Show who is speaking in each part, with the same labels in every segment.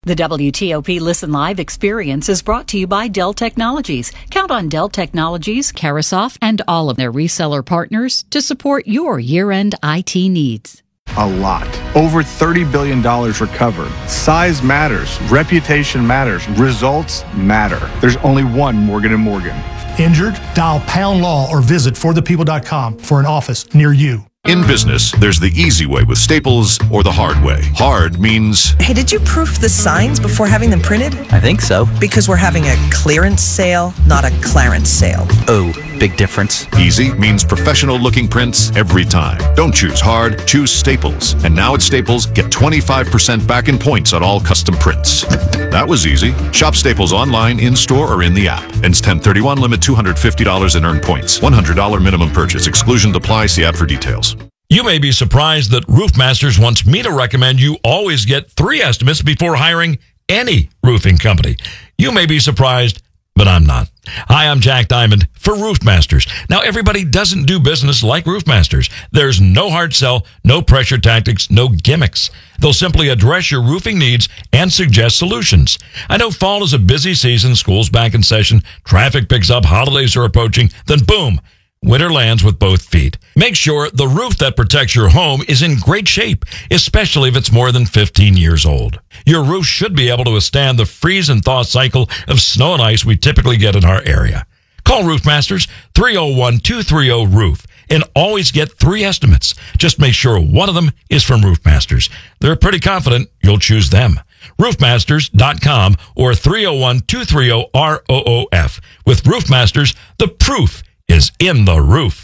Speaker 1: The WTOP Listen Live experience is brought to you by Dell Technologies. Count on Dell Technologies, Carasoft, and all of their reseller partners to support your year-end IT needs.
Speaker 2: A lot. Over $30 billion recovered. Size matters. Reputation matters. Results matter. There's only one Morgan & Morgan.
Speaker 3: Injured? Dial Pound Law or visit forthepeople.com for an office near you.
Speaker 4: In business, there's the easy way with Staples or the hard way. Hard means...
Speaker 5: Hey, did you proof the signs before having them printed?
Speaker 6: I think so.
Speaker 5: Because we're having a clearance sale, not a Clarence sale.
Speaker 6: Oh, big difference.
Speaker 4: Easy means professional-looking prints every time. Don't choose hard, choose Staples. And now at Staples, get 25% back in points on all custom prints. That was easy. Shop Staples online, in-store, or in the app. Ends 10/31, limit $250 in earned points. $100 minimum purchase. Exclusion apply. See app for details.
Speaker 7: You may be surprised that Roofmasters wants me to recommend you always get 3 estimates before hiring any roofing company. You may be surprised, but I'm not. Hi, I'm Jack Diamond for Roofmasters. Now, everybody doesn't do business like Roofmasters. There's no hard sell, no pressure tactics, no gimmicks. They'll simply address your roofing needs and suggest solutions. I know fall is a busy season, school's back in session, traffic picks up, holidays are approaching, then boom, winter lands with both feet. Make sure the roof that protects your home is in great shape, especially if it's more than 15 years old. Your roof should be able to withstand the freeze and thaw cycle of snow and ice we typically get in our area. Call Roofmasters 301-230-ROOF and always get 3 estimates. Just make sure one of them is from Roofmasters. They're pretty confident you'll choose them. Roofmasters.com or 301-230-ROOF. With Roofmasters, the proof is in the roof.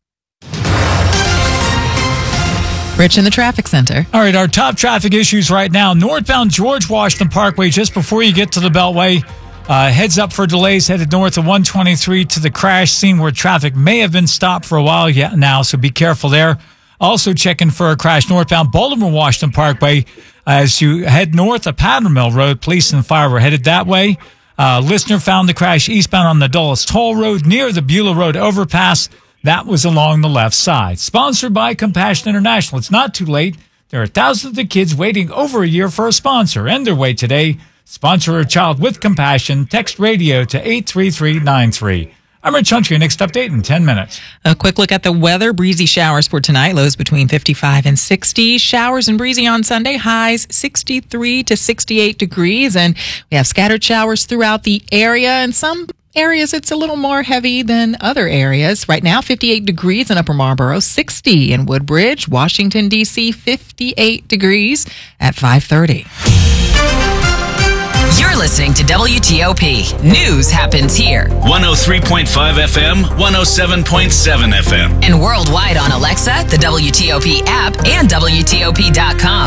Speaker 8: Rich in the traffic center.
Speaker 9: All right, our top traffic issues right now. Northbound George Washington Parkway, just before you get to the Beltway. Heads up for delays headed north of 123 to the crash scene where traffic may have been stopped for a while yet now, so be careful there. Also checking for a crash northbound Baltimore Washington Parkway. As you head north of Powder Mill Road, police and fire were headed that way. Listener found the crash eastbound on the Dulles Toll Road near the Beulah Road overpass. That was along the left side. Sponsored by Compassion International. It's not too late. There are thousands of kids waiting over a year for a sponsor. End their way today. Sponsor a child with compassion. Text radio to 83393. I'm Rich Hunter. Your next update in 10 minutes.
Speaker 8: A quick look at the weather. Breezy showers for tonight. Lows between 55 and 60. Showers and breezy on Sunday. Highs 63 to 68 degrees. And we have scattered showers throughout the area. And some areas it's a little more heavy than other areas. Right now, 58 degrees in Upper Marlboro. 60 in Woodbridge. Washington, D.C., 58 degrees at 5:30.
Speaker 10: You're listening to WTOP. News happens here.
Speaker 11: 103.5 FM, 107.7 FM.
Speaker 10: And worldwide on Alexa, the WTOP app, and WTOP.com.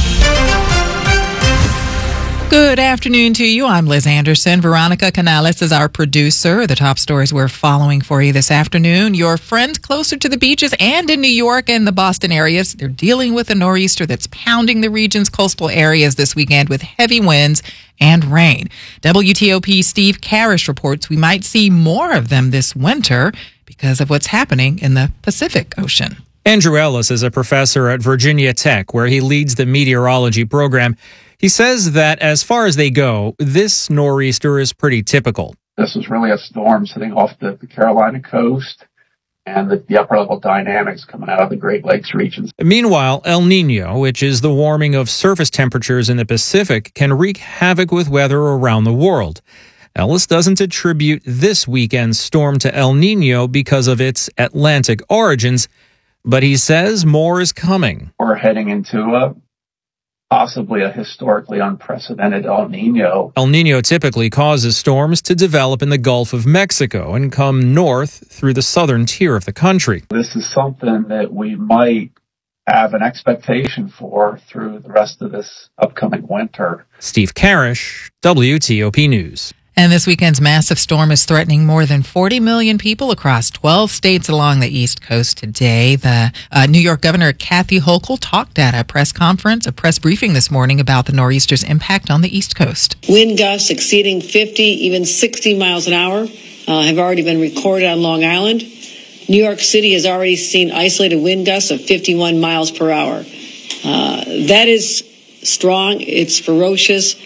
Speaker 8: Good afternoon to you. I'm Liz Anderson. Veronica Canales is our producer. The top stories we're following for you this afternoon. Your friends closer to the beaches and in New York and the Boston areas, they're dealing with a nor'easter that's pounding the region's coastal areas this weekend with heavy winds and rain. WTOP Steve Karish reports we might see more of them this winter because of what's happening in the Pacific Ocean.
Speaker 12: Andrew Ellis is a professor at Virginia Tech, where he leads the meteorology program. He says that as far as they go, this nor'easter is pretty typical.
Speaker 13: This is really a storm sitting off the Carolina coast and the upper-level dynamics coming out of the Great Lakes regions.
Speaker 12: Meanwhile, El Nino, which is the warming of surface temperatures in the Pacific, can wreak havoc with weather around the world. Ellis doesn't attribute this weekend's storm to El Nino because of its Atlantic origins, but he says more is coming.
Speaker 13: We're heading into possibly a historically unprecedented El Nino.
Speaker 12: El Nino typically causes storms to develop in the Gulf of Mexico and come north through the southern tier of the country.
Speaker 13: This is something that we might have an expectation for through the rest of this upcoming winter.
Speaker 12: Steve Karish, WTOP News.
Speaker 8: And this weekend's massive storm is threatening more than 40 million people across 12 states along the East Coast today. The New York Governor Kathy Hochul talked at a press briefing this morning about the nor'easter's impact on the East Coast.
Speaker 14: Wind gusts exceeding 50, even 60 miles an hour have already been recorded on Long Island. New York City has already seen isolated wind gusts of 51 miles per hour. That is strong. It's ferocious.